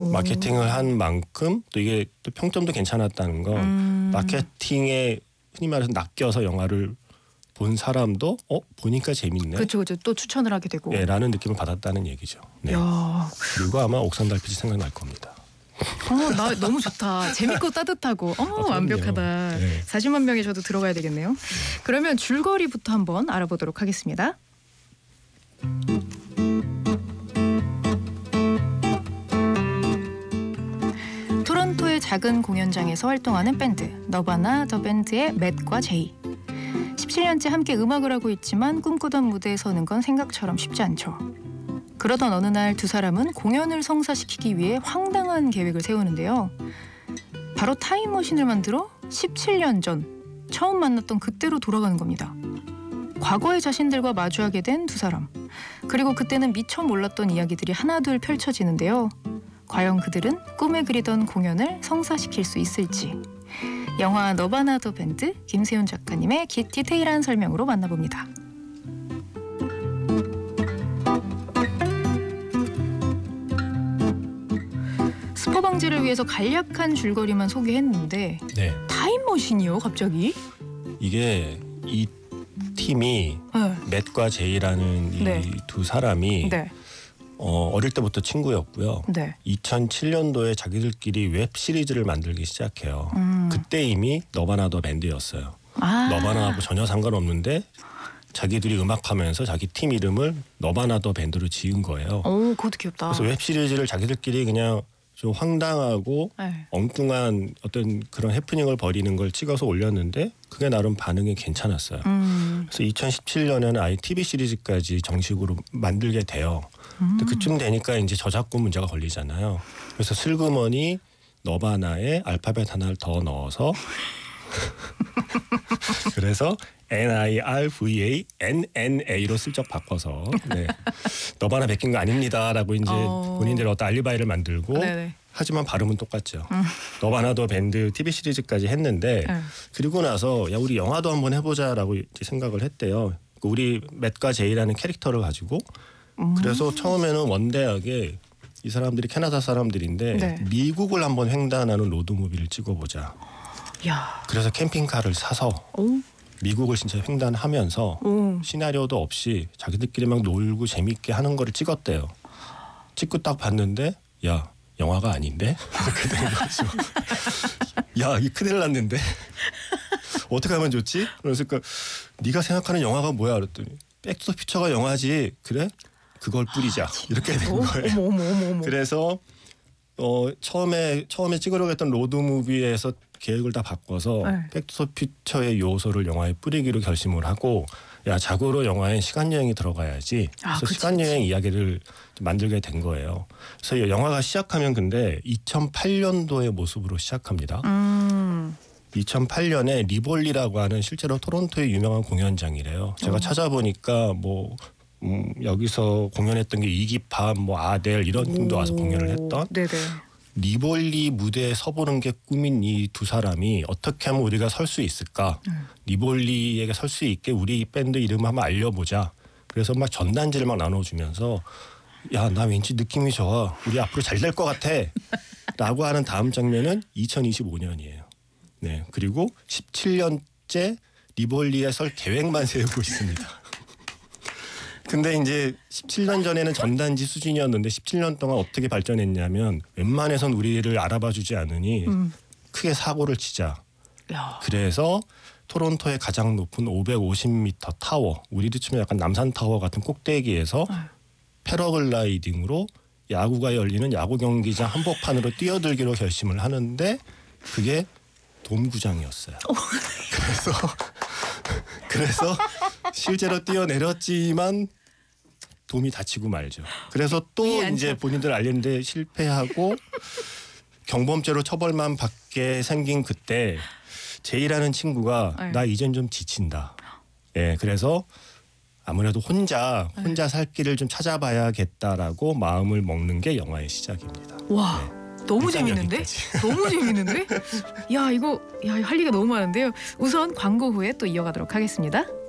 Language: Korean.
마케팅을 한 만큼 또 이게 또 평점도 괜찮았다는 건 마케팅에 흔히 말해서 낚여서 영화를 본 사람도 보니까 재밌네. 그렇죠. 또 추천을 하게 되고. 네, 라는 느낌을 받았다는 얘기죠. 네. 야. 그리고 아마 옥산달빛이 생각날 겁니다. 나 너무 좋다. 재밌고 따뜻하고 완벽하다. 네. 40만 명에 저도 들어가야 되겠네요. 그러면 줄거리부터 한번 알아보도록 하겠습니다. 토론토의 작은 공연장에서 활동하는 밴드 너바나 더 밴드의 맷과 제이. 17년째 함께 음악을 하고 있지만 꿈꾸던 무대에 서는 건 생각처럼 쉽지 않죠. 그러던 어느 날 두 사람은 공연을 성사시키기 위해 황당한 계획을 세우는데요. 바로 타임머신을 만들어 17년 전 처음 만났던 그때로 돌아가는 겁니다. 과거의 자신들과 마주하게 된 두 사람. 그리고 그때는 미처 몰랐던 이야기들이 하나둘 펼쳐지는데요. 과연 그들은 꿈에 그리던 공연을 성사시킬 수 있을지. 영화 너바나 더 밴드 김세훈 작가님의 디테일한 설명으로 만나봅니다. 스포 방지를 위해서 간략한 줄거리만 소개했는데 네. 타임머신이요 갑자기? 이게 이 팀이 맷과 제이라는 이 두 사람이 어릴 때부터 친구였고요. 2007년도에 자기들끼리 웹 시리즈를 만들기 시작해요. 그때 이미 너바나 더 밴드였어요. 너바나하고 전혀 상관없는데 자기들이 음악하면서 자기 팀 이름을 너바나 더 밴드로 지은 거예요. 오, 그것도 귀엽다. 그래서 웹 시리즈를 자기들끼리 그냥 좀 황당하고 엉뚱한 어떤 그런 해프닝을 벌이는 걸 찍어서 올렸는데 그게 나름 반응이 괜찮았어요. 그래서 2017년에는 아예 TV 시리즈까지 정식으로 만들게 돼요. 근데 그쯤 되니까 이제 저작권 문제가 걸리잖아요. 그래서 슬그머니 너바나에 알파벳 하나를 더 넣어서 그래서 NIRVANNA로 슬쩍 바꿔서 너바나 베낀 거 아닙니다라고 이제 본인들의 어떤 알리바이를 만들고 하지만 발음은 똑같죠. 너바나 더 밴드 TV 시리즈까지 했는데 그리고 나서 야 우리 영화도 한번 해보자라고 이제 생각을 했대요. 우리 맷과 제이라는 캐릭터를 가지고 그래서 처음에는 원대하게 이 사람들이 캐나다 사람들인데 미국을 한번 횡단하는 로드무비를 찍어보자. 그래서 캠핑카를 사서 미국을 진짜 횡단하면서 시나리오도 없이 자기들끼리 막 놀고 재밌게 하는 거를 찍었대요. 찍고 딱 봤는데 야 영화가 아닌데? 이렇게 된 거죠. 야 이 큰일 났는데 어떻게 하면 좋지? 그래서 네가 생각하는 영화가 뭐야? 그랬더니 백투더 퓨처가 영화지. 그래? 그걸 뿌리자. 이렇게 된 거예요. 어머. 그래서 처음에 찍으려고 했던 로드무비에서 계획을 다 바꿔서 백투더 퓨처의 요소를 영화에 뿌리기로 결심을 하고 야 자고로 영화엔 시간여행이 들어가야지. 그래서 시간여행 이야기를 만들게 된 거예요. 그래서 영화가 시작하면 근데 2008년도의 모습으로 시작합니다. 2008년에 리볼리라고 하는 실제로 토론토의 유명한 공연장이래요. 제가 찾아보니까 여기서 공연했던 게 이기팝, 아델 이런 팀도 와서 공연을 했던 리볼리 무대에 서보는 게 꿈인 이 두 사람이 어떻게 하면 우리가 설 수 있을까? 리볼리에게 설 수 있게 우리 밴드 이름 한번 알려보자. 그래서 막 전단지를 막 나눠주면서 야, 나 왠지 느낌이 좋아. 우리 앞으로 잘 될 것 같아. 라고 하는 다음 장면은 2025년이에요. 네, 그리고 17년째 리볼리에 설 계획만 세우고 있습니다. 근데 이제 17년 전에는 전단지 수준이었는데 17년 동안 어떻게 발전했냐면 웬만해선 우리를 알아봐주지 않으니 크게 사고를 치자. 그래서 토론토의 가장 높은 550m 타워, 우리도 치면 약간 남산타워 같은 꼭대기에서 패러글라이딩으로 야구가 열리는 야구 경기장 한복판으로 뛰어들기로 결심을 하는데 그게 돔구장이었어요. 그래서 실제로 뛰어내렸지만 돔이 다치고 말죠. 그래서 또 이제 본인들 알렸는데 실패하고 경범죄로 처벌만 받게 생긴 그때 제이라는 친구가 나 이젠 좀 지친다. 그래서 아무래도 혼자 살 길을 좀 찾아봐야겠다라고 마음을 먹는 게 영화의 시작입니다. 와. 너무 재밌는데? 너무 재밌는데? 이거 할 얘기가 너무 많은데요. 우선 광고 후에 또 이어가도록 하겠습니다.